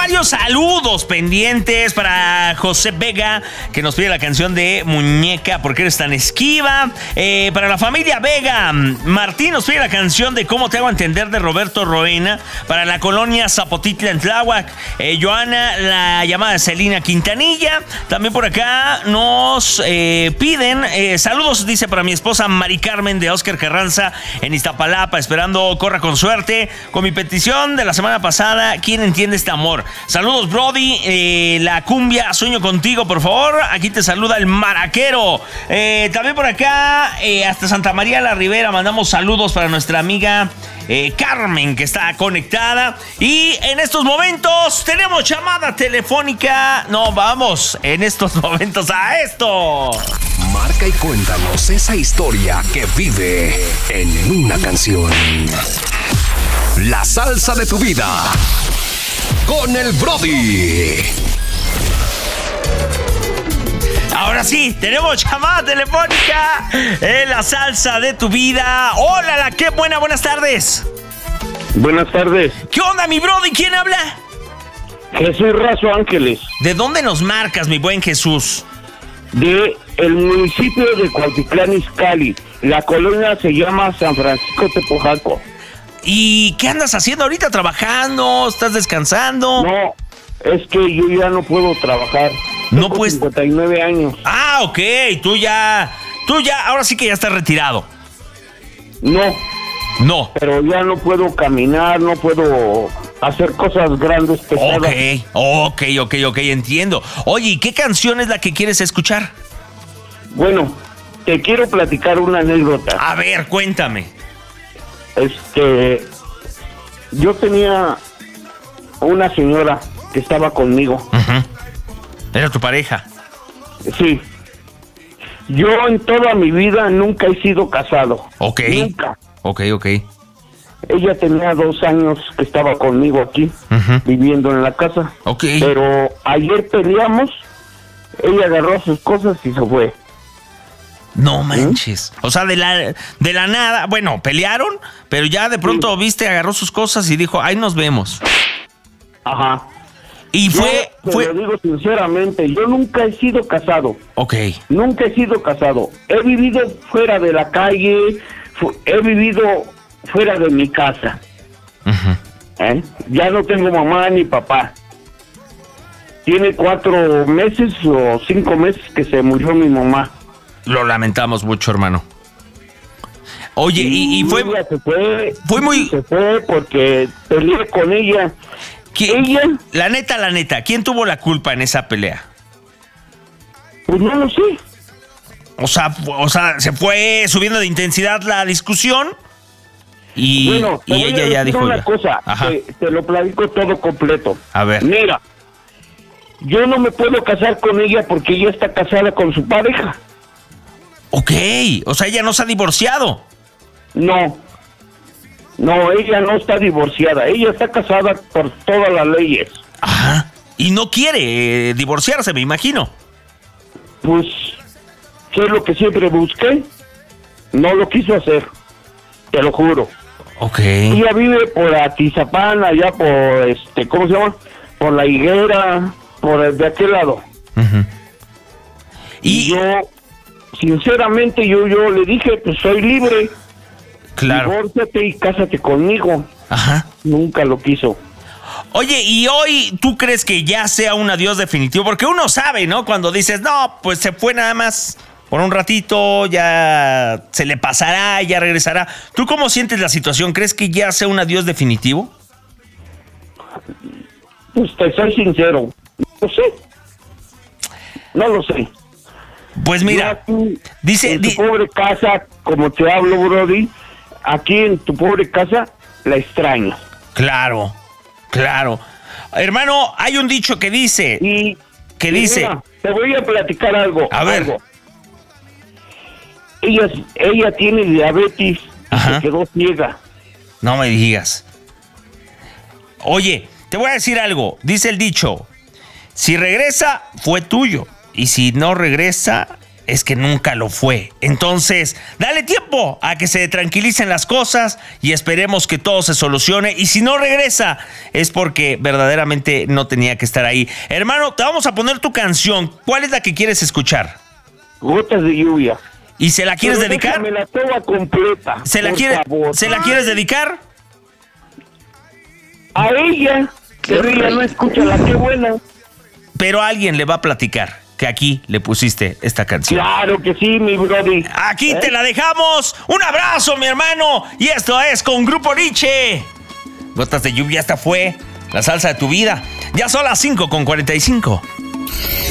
varios saludos pendientes para José Vega, que nos pide la canción de Muñeca, ¿por qué eres tan esquiva? Para la familia Vega, Martín nos pide la canción de Cómo te hago entender de Roberto Roena. Para la colonia Zapotitla en Tláhuac, Joana, la llamada de Celina Quintanilla. También por acá nos piden saludos, dice, para mi esposa Mari Carmen de Óscar Carranza en Iztapalapa, esperando corra con suerte con mi petición de la semana pasada. ¿Quién entiende este amor? Saludos, Brody. La cumbia, sueño contigo, por favor. Aquí te saluda el maraquero. También por acá, hasta Santa María la Ribera, mandamos saludos para nuestra amiga Carmen, que está conectada. Y en estos momentos tenemos llamada telefónica. No, vamos en estos momentos a esto. Marca y cuéntanos esa historia que vive en una canción. La salsa de tu vida con el Brody. Ahora sí, tenemos llamada telefónica en la salsa de tu vida. Hola, qué buenas tardes. Buenas tardes. ¿Qué onda, mi Brody? ¿Quién habla? Jesús Razo Ángeles. ¿De dónde nos marcas, mi buen Jesús? De el municipio de Cuautitlán Izcalli. La colonia se llama San Francisco Tepojaco. ¿Y qué andas haciendo ahorita? ¿Trabajando? ¿Estás descansando? No, es que yo ya no puedo trabajar. No Tengo puedes. 59 años. Ah, ok. Tú ya, ahora sí que ya estás retirado. No, pero ya no puedo caminar, no puedo hacer cosas grandes, pesadas. Ok, entiendo. Oye, ¿y qué canción es la que quieres escuchar? Bueno, te quiero platicar una anécdota. A ver, cuéntame. Yo tenía una señora que estaba conmigo. Uh-huh. ¿Era tu pareja? Sí. Yo en toda mi vida nunca he sido casado. Ok. Nunca. Ok. Ella tenía 2 años que estaba conmigo aquí, uh-huh, viviendo en la casa. Ok. Pero ayer peleamos, ella agarró sus cosas y se fue. No manches. O sea, de la nada, bueno, pelearon, pero ya de pronto, viste, agarró sus cosas y dijo, ahí nos vemos. Ajá. Y fue... Te lo digo sinceramente, yo nunca he sido casado. Ok. Nunca he sido casado. He vivido fuera de la calle, he vivido fuera de mi casa. Uh-huh. Ya no tengo mamá ni papá. Tiene 4 meses o 5 meses que se murió mi mamá. Lo lamentamos mucho, hermano. Oye, y fue... Ella se fue. Fue muy... Se fue porque peleé con ella. Ella... La neta, ¿quién tuvo la culpa en esa pelea? Pues no lo sé. O sea, se fue subiendo de intensidad la discusión y, bueno, y ella ya dijo una ya. cosa, te lo platico todo completo. A ver. Mira, yo no me puedo casar con ella porque ella está casada con su pareja. Ok, o sea, ella no se ha divorciado. No, ella no está divorciada. Ella está casada por todas las leyes. Ajá. Y no quiere divorciarse, me imagino. Pues, ¿qué es lo que siempre busqué? No lo quiso hacer, te lo juro. Ok. Ella vive por Atizapán, allá por, ¿cómo se llama? Por La Higuera, de aquel lado. Uh-huh. Y yo, sinceramente, yo le dije, pues soy libre. Claro. Divórciate y cásate conmigo. Ajá. Nunca lo quiso. Oye, ¿y hoy tú crees que ya sea un adiós definitivo? Porque uno sabe, ¿no? Cuando dices, no, pues se fue nada más por un ratito, ya se le pasará, ya regresará. ¿Tú cómo sientes la situación? ¿Crees que ya sea un adiós definitivo? Pues te soy sincero, no lo sé. Pues mira, aquí, dice... En tu pobre casa, como te hablo, Brody, aquí en tu pobre casa, la extraño. Claro. Hermano, hay un dicho que dice... Mira, te voy a platicar algo. A ver. Ella tiene diabetes. Ajá. Y se quedó ciega. No me digas. Oye, te voy a decir algo. Dice el dicho, si regresa, fue tuyo. Y si no regresa, es que nunca lo fue. Entonces, dale tiempo a que se tranquilicen las cosas y esperemos que todo se solucione. Y si no regresa, es porque verdaderamente no tenía que estar ahí. Hermano, te vamos a poner tu canción. ¿Cuál es la que quieres escuchar? Gotas de lluvia. ¿Y se la quieres dedicar? Déjamela toda completa. ¿Se la quieres dedicar? A ella, pero ella no escucha la que buena. Pero alguien le va a platicar que aquí le pusiste esta canción. Claro que sí, mi brody. Aquí te la dejamos. Un abrazo, mi hermano. Y esto es con Grupo Nietzsche. Gotas de lluvia, esta fue la salsa de tu vida. Ya son las 5:45.